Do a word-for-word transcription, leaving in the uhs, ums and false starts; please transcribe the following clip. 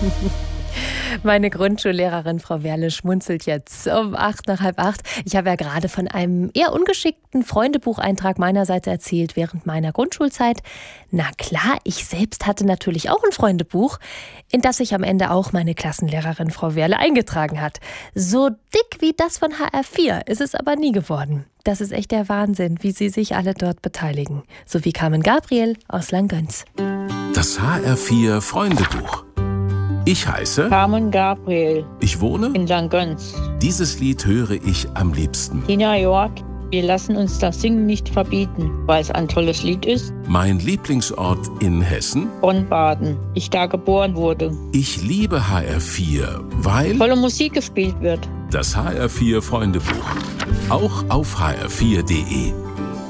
Meine Grundschullehrerin Frau Werle schmunzelt jetzt um acht nach halb acht. Ich habe ja gerade von einem eher ungeschickten Freundebucheintrag meinerseits erzählt während meiner Grundschulzeit. Na klar, ich selbst hatte natürlich auch ein Freundebuch, in das sich am Ende auch meine Klassenlehrerin Frau Werle eingetragen hat. So dick wie das von H R vier ist es aber nie geworden. Das ist echt der Wahnsinn, wie sie sich alle dort beteiligen. So wie Carmen Gabriel aus Langgöns. Das H R vier Freundebuch. Ich heiße Carmen Gabriel. Ich wohne in Langgöns. Dieses Lied höre ich am liebsten. Tina York, wir lassen uns das Singen nicht verbieten, weil es ein tolles Lied ist. Mein Lieblingsort in Hessen? Bonn-Baden. Ich da geboren wurde. Ich liebe H R vier, weil tolle Musik gespielt wird. Das H R vier Freundebuch. Auch auf h r vier punkt de.